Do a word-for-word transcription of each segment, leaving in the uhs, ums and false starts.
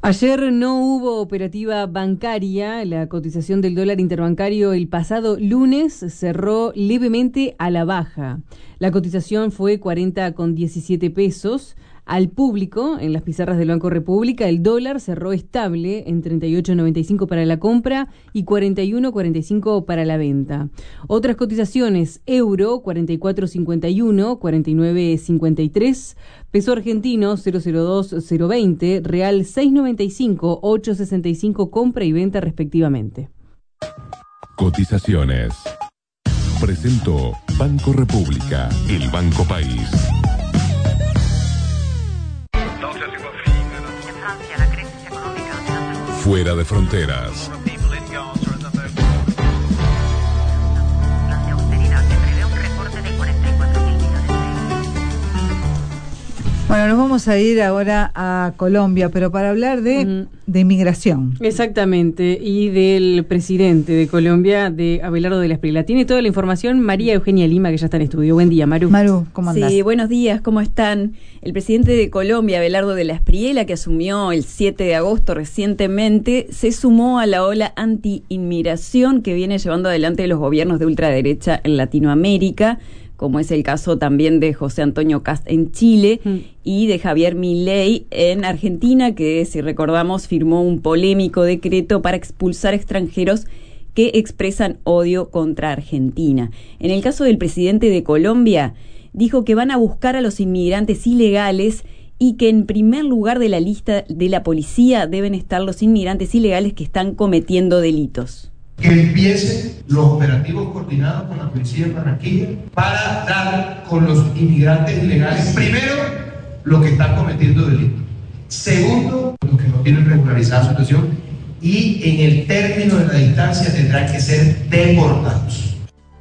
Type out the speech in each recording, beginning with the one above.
Ayer no hubo operativa bancaria. La cotización del dólar interbancario el pasado lunes cerró levemente a la baja. La cotización fue cuarenta con diecisiete pesos. Al público, en las pizarras del Banco República, el dólar cerró estable en treinta y ocho noventa y cinco para la compra y cuarenta y uno cuarenta y cinco para la venta. Otras cotizaciones: euro cuarenta y cuatro cincuenta y uno, cuarenta y nueve cincuenta y tres, peso argentino cero cero dos cero veinte, real seis noventa y cinco, ocho sesenta y cinco compra y venta respectivamente. Cotizaciones. Presentó Banco República, el Banco País. Fuera de fronteras. Bueno, nos vamos a ir ahora a Colombia, pero para hablar de, mm. de inmigración. Exactamente, y del presidente de Colombia, de Abelardo de la Espriella. Tiene toda la información María Eugenia Lima, que ya está en estudio. Buen día, Maru. Maru, ¿cómo andás? Sí, buenos días, ¿cómo están? El presidente de Colombia, Abelardo de la Espriella, que asumió el siete de agosto recientemente, se sumó a la ola anti-inmigración que viene llevando adelante los gobiernos de ultraderecha en Latinoamérica, como es el caso también de José Antonio Kast en Chile mm. y de Javier Milei en Argentina, que, si recordamos, firmó un polémico decreto para expulsar extranjeros que expresan odio contra Argentina. En el caso del presidente de Colombia, dijo que van a buscar a los inmigrantes ilegales y que en primer lugar de la lista de la policía deben estar los inmigrantes ilegales que están cometiendo delitos. Que empiecen los operativos coordinados con la policía de Barranquilla para dar con los inmigrantes ilegales, primero, los que están cometiendo delitos, segundo, los que no tienen regularizada su situación, y en el término de la distancia tendrán que ser deportados.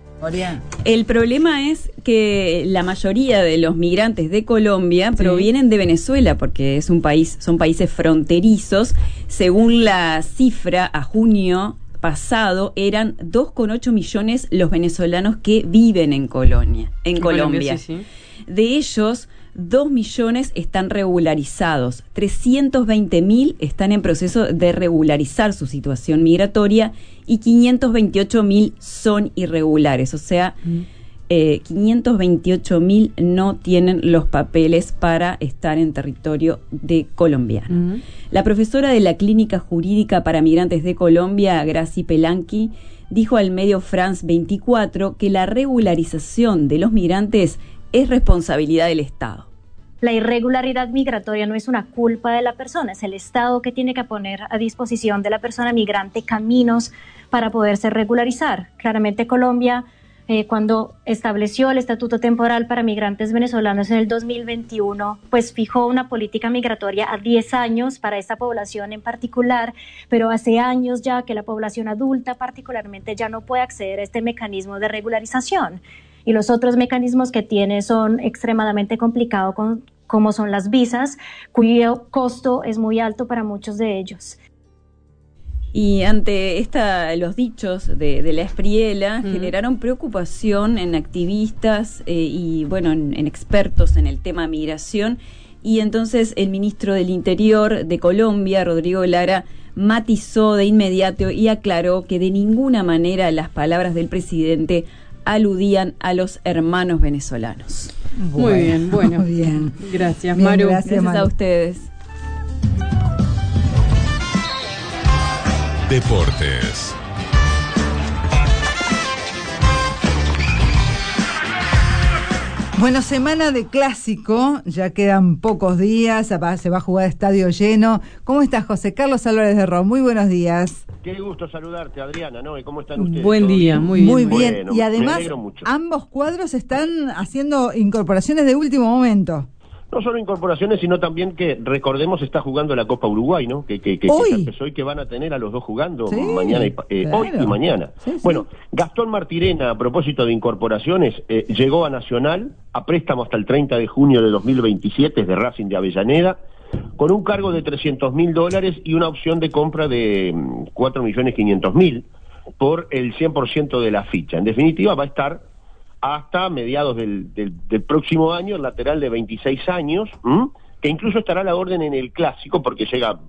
El problema es que la mayoría de los migrantes de Colombia sí. provienen de Venezuela, porque es un país, son países fronterizos. Según la cifra, a junio pasado eran dos coma ocho millones los venezolanos que viven en Colonia, en, en Colombia. Colombia sí, sí. De ellos, dos millones están regularizados, trescientos veinte mil están en proceso de regularizar su situación migratoria y quinientos veintiocho mil son irregulares, o sea, mm. eh, quinientos veintiocho mil no tienen los papeles para estar en territorio de colombiano. Mm. La profesora de la Clínica Jurídica para Migrantes de Colombia, Graci Pelanqui, dijo al medio France veinticuatro que la regularización de los migrantes es responsabilidad del Estado. La irregularidad migratoria no es una culpa de la persona, es el Estado que tiene que poner a disposición de la persona migrante caminos para poderse regularizar. Claramente Colombia, eh, cuando estableció el Estatuto Temporal para Migrantes Venezolanos en el dos mil veintiuno, pues fijó una política migratoria a diez años para esta población en particular, pero hace años ya que la población adulta particularmente ya no puede acceder a este mecanismo de regularización. Y los otros mecanismos que tiene son extremadamente complicados, con, como son las visas, cuyo costo es muy alto para muchos de ellos. Y ante esta, los dichos de, de la Espriella mm. generaron preocupación en activistas eh, y bueno, en, en expertos en el tema migración. Y entonces el ministro del Interior de Colombia, Rodrigo Lara, matizó de inmediato y aclaró que de ninguna manera las palabras del presidente aludían a los hermanos venezolanos. Bueno, muy bien, bueno. Muy bien. Gracias, bien, Maru. Gracias, gracias Maru. a ustedes. Deportes. Bueno, semana de clásico, ya quedan pocos días, se va a jugar estadio lleno. ¿Cómo estás, José Carlos Álvarez de Ron? Muy buenos días. Qué gusto saludarte, Adriana, ¿no? ¿Y cómo están ustedes? Buen día, muy bien. Muy bien, bueno, y además ambos cuadros están haciendo incorporaciones de último momento. No solo incorporaciones, sino también que, recordemos, está jugando la Copa Uruguay, ¿no? Que, que, que, hoy. que empezó y que van a tener a los dos jugando sí, mañana y, eh, claro. hoy y mañana. Sí, sí. Bueno, Gastón Martirena, a propósito de incorporaciones, eh, llegó a Nacional a préstamo hasta el treinta de junio de dos mil veintisiete, es de Racing de Avellaneda, con un cargo de trescientos mil dólares y una opción de compra de cuatro millones quinientos mil por el cien por ciento de la ficha. En definitiva, va a estar hasta mediados del, del, del próximo año, el lateral de veintiséis años, ¿m? que incluso estará a la orden en el Clásico, porque llega